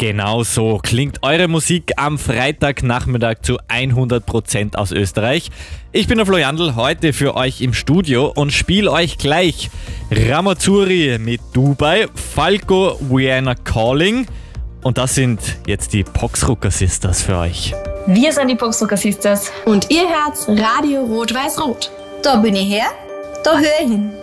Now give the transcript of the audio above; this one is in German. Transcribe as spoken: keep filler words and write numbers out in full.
Genau so klingt eure Musik am Freitagnachmittag zu hundert Prozent aus Österreich. Ich bin der Flo Jandl, heute für euch im Studio und spiele euch gleich Ramazzurri mit Dubai, Falco, Vienna Calling und das sind jetzt die Poxrucker Sisters für euch. Wir sind die Poxrucker Sisters und ihr hört Radio Rot-Weiß-Rot. Da bin ich her, da höre ich hin.